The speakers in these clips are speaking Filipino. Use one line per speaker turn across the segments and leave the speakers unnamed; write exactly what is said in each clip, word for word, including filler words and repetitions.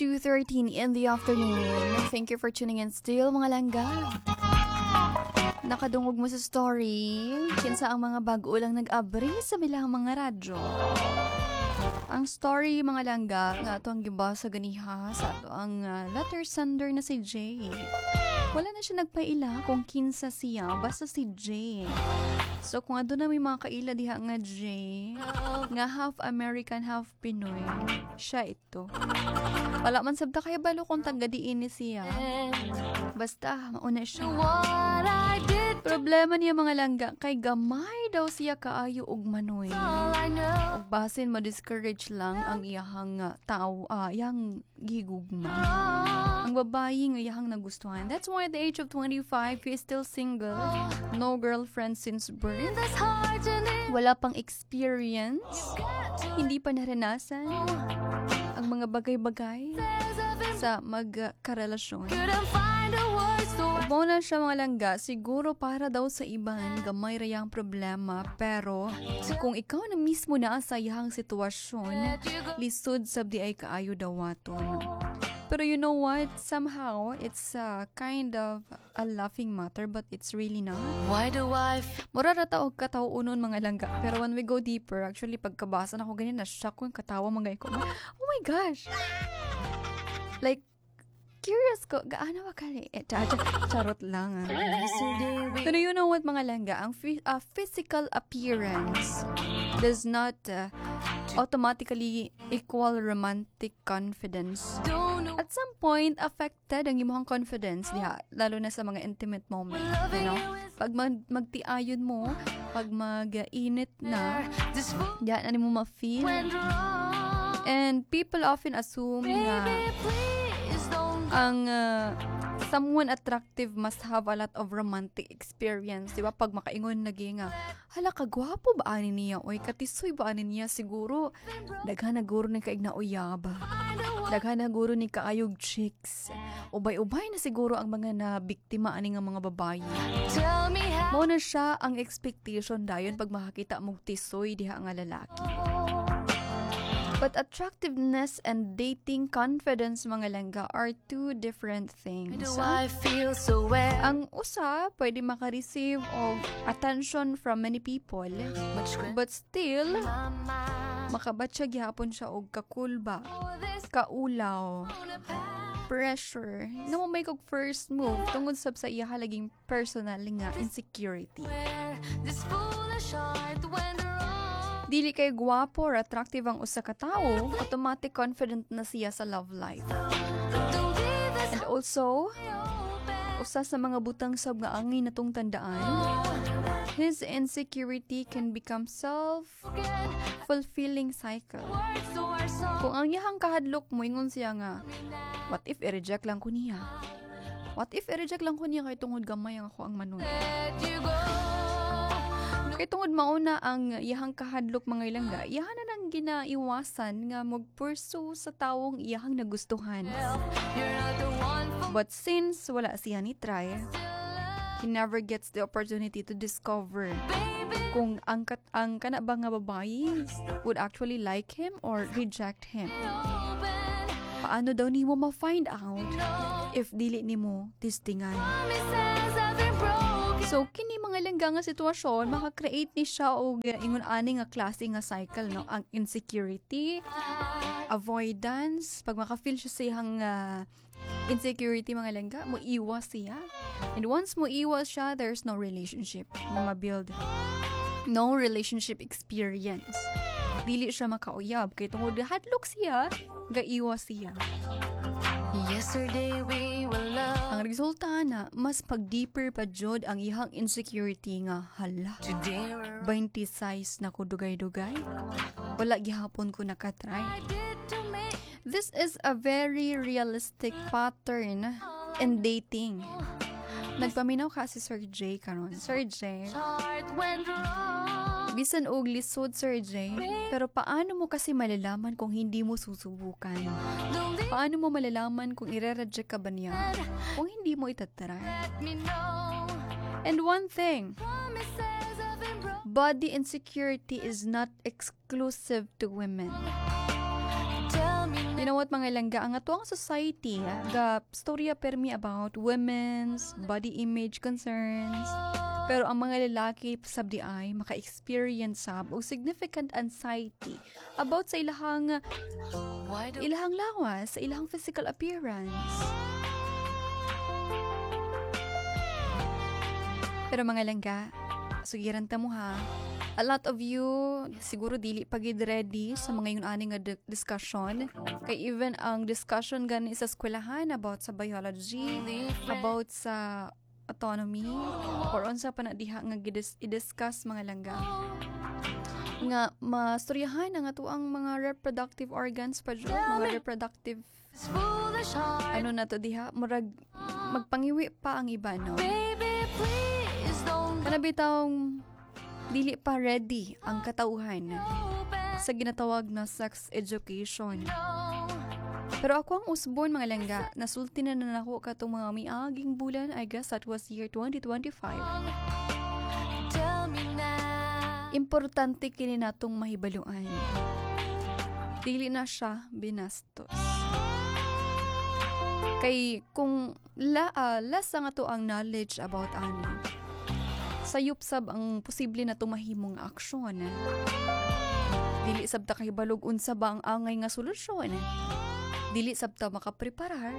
two thirteen in the afternoon. Thank you for tuning in still, mga langga. Nakadungog mo sa story, kinsa ang mga bago lang nag-abri sa bilang mga radyo. Ang story, mga langga, nga ito ang giba sa ganiha sa ito ang uh, letter sender na si Jay. Wala na siya nagpaila kung kinsa siya, basta si Jay. So kung ano na may mga kaila diha nga Jay, nga half American, half Pinoy, siya ito. Wala man sabta kaya balo kung taga-diin ni siya. Basta, mauna siya. Problema niya, mga langga, kay gamay daw siya kaayo og manoy. Og basin ma-discourage lang ang iyahang uh, tao, ah, iyang gigugma. Ang babae nga iyahang nagustuhan. That's why at the age of twenty-five, he is still single. No girlfriend since birth. Wala pang experience. Hindi pa naranasan ang mga bagay-bagay sa magkarelasyon. Mo na siya, mga langga, siguro para daw sa iban, gamay rayang problema, pero kung ikaw na mismo na sa iyang sitwasyon, lisod sabdi ay kaayo daw waton. Pero you know what? Somehow, it's uh, kind of a laughing matter, but it's really not. Why do I... F- Mura rata og katawa unon, mga langga. Pero when we go deeper, actually, pagkabasa na ako ganyan, na-shock ko yung katawa mga ko. Oh my gosh! Like, curious ko, gaano ba kali? Eh, charot lang. Ah. Pero you know what, mga langga? Ang f- uh, physical appearance does not uh, automatically equal romantic confidence. At some point, affected ang imong confidence diha, lalo na sa mga intimate moments, you know? Pag mag- magtiayon mo, pag mag-init na, diyan ano mo ma-feel. And people often assume na ang uh, someone attractive must have a lot of romantic experience. Diba? Pag makaingon naging nga, hala, kagwapo ba ani niya? Oy, katisoy ba ani niya? Siguro, daghan na guro ni kaig na uyaba. Daghan na guro ni kaayog chicks. Ubay-ubay na siguro ang mga na biktima ani nga mga babae. Mo na siya ang expectation dayon pag makakita mong tisoy diha nga lalaki. But attractiveness and dating confidence, mga langga, are two different things. Do I feel so well? Ang usa, pwede maka-receive of attention from many people. But still, makabatsa gyapon siya og kakulba, kaulaw, pressure. Na mo may kog first move tungod sab sa iya halaging personal nga insecurity. Dili kay gwapo or attractive ang usa ka tawo, automatic confident na siya sa love life. And also, usa sa mga butang sab nga angin natong tandaan, his insecurity can become self-fulfilling cycle. Kung ang iyang kahadlok mo, ingon siya nga, what if i-reject lang ko niya? What if i-reject lang ko niya kay tungod gamay ang ako ang manon? Kay tungod mauna ang iyahang kahadlok, mga ilangga, iyahan na nang ginaiwasan nga mag-pursue sa tawong iyahang nagustuhan. But since wala siya ni try, he never gets the opportunity to discover kung ang, kat- ang kana ba nga babae would actually like him or reject him. Paano daw nimo ma-find out if dili nimo testingan? So, kini mga langga nga sitwasyon, maka-create ni siya og ingon ani nga klase nga cycle, no? Ang insecurity, avoidance, pag maka-feel siya sa iyang uh, insecurity, mga langga, mo iwas siya. And once mo iwas siya, there's no relationship na ma-build. No relationship experience. Dili siya makauyab. Kaya tungod hadlok siya, gaiwas siya. Yesterday we were love. Ang resulta na, mas pag-deeper pa jud ang ihang insecurity nga, hala, twenty size na ko dugay-dugay. Wala gihapon ko nakatry. This is a very realistic pattern in dating. Nagpaminaw ka si Sir J karon. Sir J, bisan og lisod, Sir J, pero paano mo kasi malalaman kung hindi mo susubukan? Paano mo malalaman kung ire-reject ka ba niya kung hindi mo itatry? And one thing, body insecurity is not exclusive to women. You know what mga langga, ang atuang society, ga storya permi about women's body image concerns. Pero ang mga lalaki sabdi ay maka-experience sab og significant anxiety about sa ilahang ilahang lawas, sa ilahang physical appearance. Pero mga langga, sugiran ta mo ha. A lot of you siguro dili pagid ready sa mga yun ani nga di- discussion. Kay even ang discussion gani sa eskwelahan about sa biology, about sa autonomy, or unsa pa na diha nga gidis- i-discuss mga langga. Nga mastoryahan ang atuang mga reproductive organs pa jud, mga reproductive ano na to diha, murag magpangiwi pa ang iba no. Kanabitawng dili pa ready ang katauhan sa ginatawag na sex education. Pero ako ang usbon mga langga, nasulti na na ako katong mga miaging bulan, I guess that was year twenty twenty-five. Importante kini natong mahibaluan. Dili na siya binastos. Kay kung la, uh, lasa nga to ang knowledge about ani, sayop sab ang posible na tumahimong aksyon. Dili sab ta kahibalog unsa ba ang angay nga solusyon. Dili sab ta makapreparar.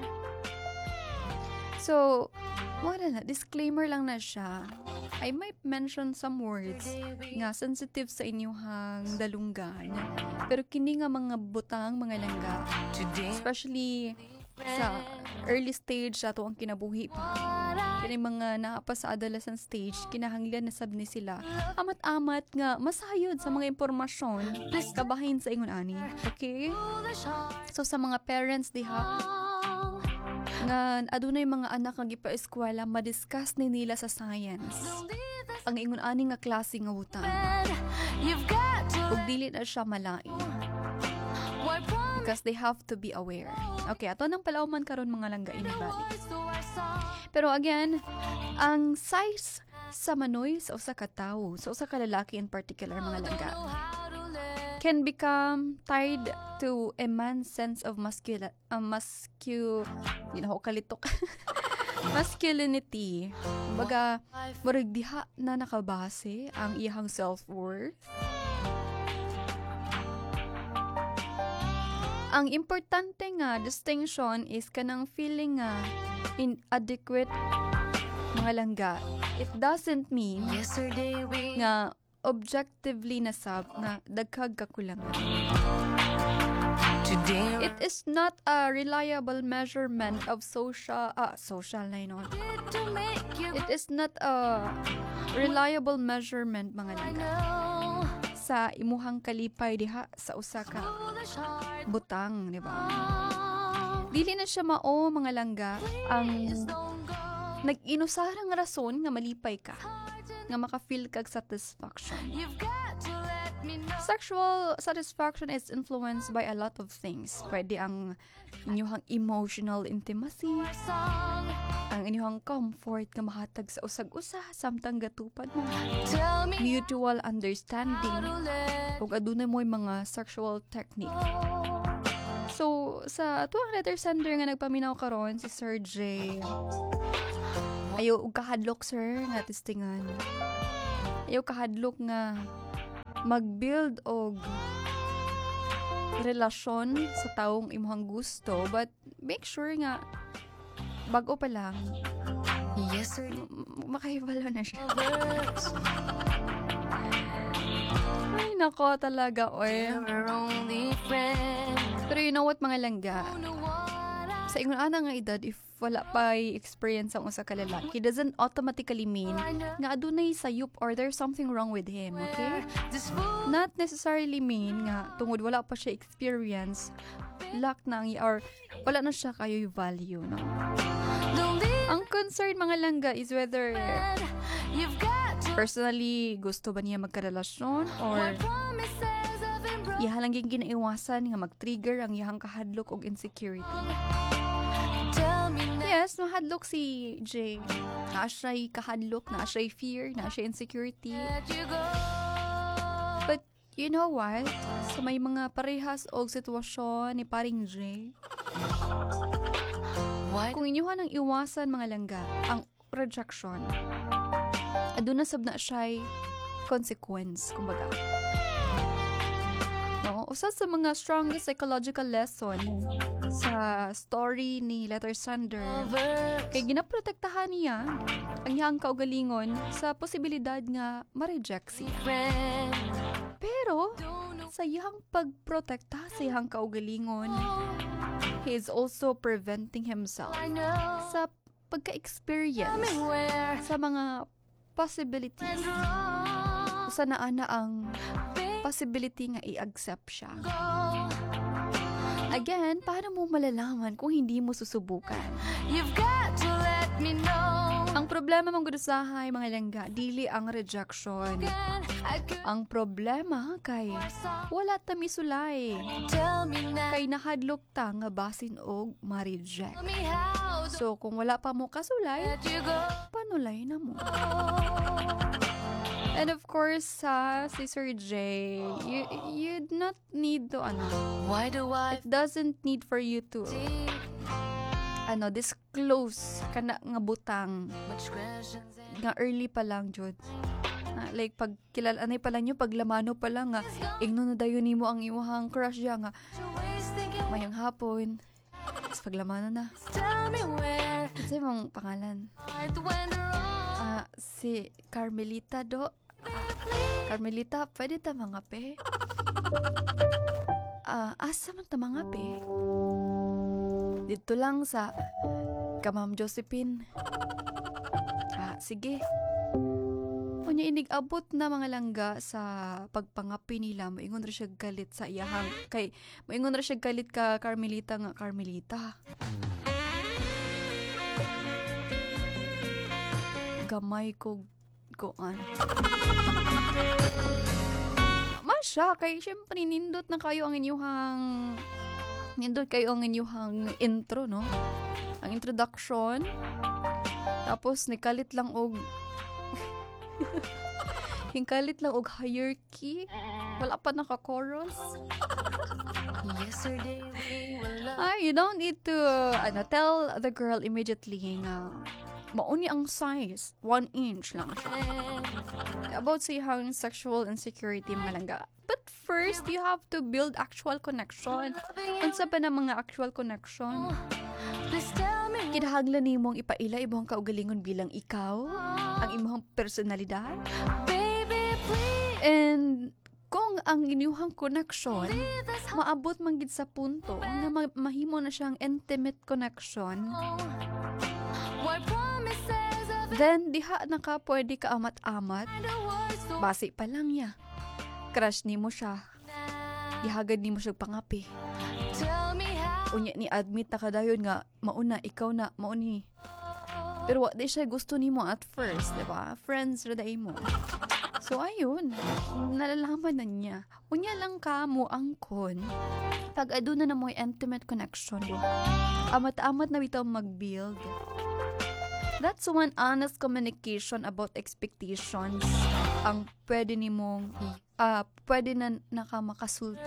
So, wala na, disclaimer lang na siya. I might mention some words nga sensitive sa inyong dalunggan. Pero kini nga mga butang, mga langga, especially sa early stage ato ang kinabuhi pa. Kini mga naapa sa adolescent stage, kinahanglan na sab ni sila amat-amat nga masayod sa mga impormasyon kabahin sa ingon ani. Okay? So sa mga parents diha nga adunay mga anak nga gipa-eskwela, madiscuss ni nila sa science ang ingon ani nga klase nga butang. Ug dili na siya malain. Because they have to be aware. Okay, ato nang palawman karon mga langga inibalik. Pero again, ang size sa manoy sa usa ka tawo, sa usa ka lalaki in particular mga langga, can become tied to a man's sense of masculine, uh, mascu, yun ako kalitok, masculinity. Baga, murag diha na nakabase ang iyang self-worth. Ang importante nga distinction is kanang feeling nga inadequate mga langga. It doesn't mean nga objectively nasab nga daghag kakulangan. It is not a reliable measurement of social ah social na yun. It is not a reliable measurement mga langga sa imuhang kalipay diha sa usa ka butang, di ba? Dili na siya mao mga langga ang nag-inusarang rason nga malipay ka, nga maka-feel kag satisfaction. Sexual satisfaction is influenced by a lot of things. Pwede ang inyong emotional intimacy, ang inyong comfort nga mahatag sa usag-usa samtang gatupad mo, mutual understanding, ug adunay mo'y mga sexual technique. So, sa tuwang letter sender nga nagpaminaw karon si Sir J. Ayaw og kahadlok sir nga testingan. Ayaw kahadlok nga mag-build og relasyon sa taong imuhang gusto, but make sure nga bago pa lang, yes sir, m- makahibalo na siya. Ay nako talaga oy. Pero you know what mga langga, sa ingon ana nga edad, if wala pa experience ang usa ka lalaki, doesn't automatically mean nga adunay sayop or there's something wrong with him, okay? Not necessarily mean nga tungod wala pa siya experience, lack na ang or wala na siya kayo value, no? Ang concern mga langga is whether personally gusto ba niya magkarelasyon or ihalang yung ginaiwasan nga mag-trigger ang iyang kahadlok og insecurity. Yes, mahadlok si Jay. Na siya'y kahadlok, na siya'y fear, na siya'y insecurity. But You know what? Sa may mga parehas og sitwasyon ni paring J,
What?
kung inyuhan ang iwasan mga langga, ang rejection, aduna sab na siya'y consequence, kumbaga. No? Usa sa mga strongest psychological lesson sa story ni Letter Sender, kay ginaprotektahan niya ang iyang kaugalingon sa posibilidad nga ma-reject siya. Pero, sa iyang pagprotekta sa iyang kaugalingon, he is also preventing himself sa pagka-experience sa mga possibilities. Sa naana ang possibility nga i-accept siya. Again, paano mo malalaman kung hindi mo susubukan?
You've got to let me know.
Ang problema mong gudusahay, mga langga, dili ang rejection.
I could
Ang problema kay wala ta misulay.
tell me now.
Kay nahadlok ta nga basin og ma-reject.
Tell me how to
So, kung wala pa mo kasulay,
let you go.
panulay na mo. And of course, sa si Sir J, you, you'd not need to, ano,
Why do I
it doesn't need for you to,
think
ano, disclose ka na nga butang
much questions and
nga early pa lang, Jud. Ah, like, pag kilalanay pa lang nyo, pag lamano pa lang nga, igno na dayon nimo ang iwahang crush ya nga,
you're always thinking
mayang hapon, tapos pag lamano na.
tell me where
Kasi mong pangalan,
heart went wrong.
ah, si Carmelita do. Carmelita, pwede ta mangape? Ah, asa man ta mangape? Dito lang sa Kamam Josephine. Ah, sige. Unya inig abot na mga langga sa pagpangapi nila, moingon ra siya galit sa iyahang kay moingon ra siya galit ka Carmelita nga Carmelita. Gamay ko kuan. Masya, kay syempre nindot na kayo ang inyuhang nindot kayo ang inyuhang intro, no? Ang introduction. Tapos nikalit lang og hingkalit lang og hierarchy. Wala pa naka-chorus.
Yesterday we were loved.
Ay, you don't need to ano, tell the girl immediately nga mauni ang size. One inch lang siya. About sa iyang sexual insecurity, mga langga. But first, you have to build actual connection. Unsa pa na mga actual connection?
Please tell me
Kinahanglan nimong ipaila imong kaugalingon bilang ikaw, ang imong personalidad.
baby please
And kung ang inyuhang connection
leave this
maabot man gid sa punto na ma- mahimo na siyang intimate connection,
home. What promises of
then diha na ka pwede ka amat-amat.
the words so
Basi pa lang niya. Crush nimo siya.
now.
Ihagad nimo siya pangapi.
Tell me how
Unya ni admit na kadayon nga mauna ikaw na mauni. Pero wa di siya gusto nimo at first, di ba? Friends ra day mo. So ayun, nalalaman na niya. Unya lang ka mo angkon. Pag aduna na mo intimate connection, di ba? Amat-amat na bitaw mag-build. That's one honest communication about expectations ang pwede nimong ah pwede na nakamakasulti.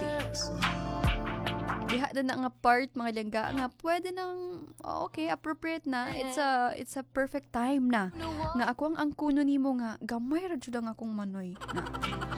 Diha na nga part mga langga nga pwede nang oh, okay, appropriate na. It's a it's a perfect time na nga ako ang angkuno nimo nga gamay ra jud ang akong manoy na